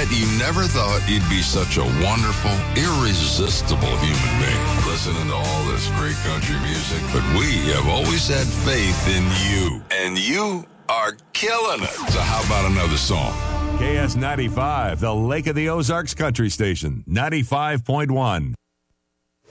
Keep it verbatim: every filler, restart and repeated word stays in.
bet you never thought you'd be such a wonderful, irresistible human being, listening to all this great country music. But we have always had faith in you, and you are killing it. So how about another song? K S ninety-five, the Lake of the Ozarks Country Station, ninety-five point one.